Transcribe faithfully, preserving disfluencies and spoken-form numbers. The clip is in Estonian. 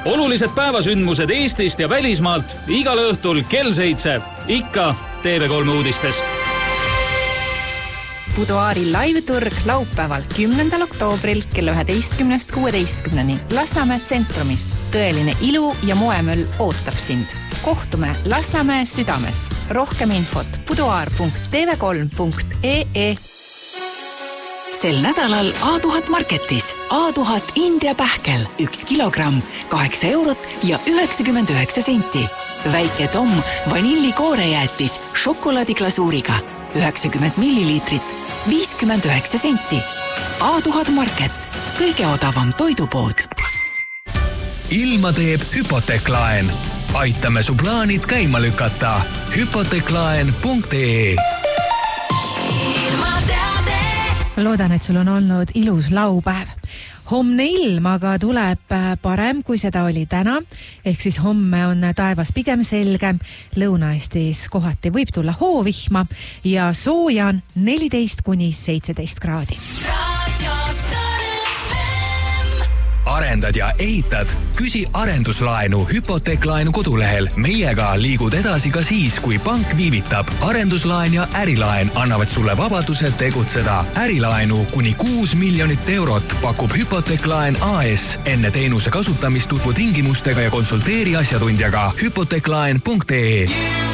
olulised päevasündmused Eestist ja välismaalt igal õhtul kell seitse. Ikka T V kolm uudistes. Buduaari live-turg laupäeval kümnendal oktoobril kella üheteistkümnest kuueteistkümneni Lasnamäe tsentrumis. Tõeline ilu ja moemöll ootab sind. Kohtume Lasnamäe südames. Rohkem infot buduaar punkt t v kolm punkt e e. Sel nädalal A tuhat marketis. A tuhat India pähkel. Üks kilogramm, kaheksa eurot ja üheksakümmend üheksa senti. Väike Tom vanillikoorejäätis šokolaadiklasuuriga. üheksakümmend milliliitrit, viiskümmend üheksa senti. A tuhat market. Kõige odavam toidupood. Ilma teeb hüpoteeklaen. Aitame su plaanid käima lükata. hüpoteeklaen punkt e e. Loodan, et sul on olnud ilus laupäev. Homne ilm aga tuleb parem, kui seda oli täna. Ehk siis homme on taevas pigem selge. Lõuna-Eestis kohati võib tulla hoovihma ja sooja on neliteist kuni seitseteist kraadi. Arendad ja ehitad? Küsi arenduslaenu hüpoteeklaenu kodulehel. Meiega liigud edasi ka siis, kui pank viivitab. Arenduslaen ja ärilaen annavad sulle vabaduse tegutseda. Ärilaenu kuni kuus miljonit eurot pakub hüpoteeklaen A S. Enne teenuse kasutamist tutvu tingimustega ja konsulteeri asjatundjaga hüpoteeklaen punkt e e.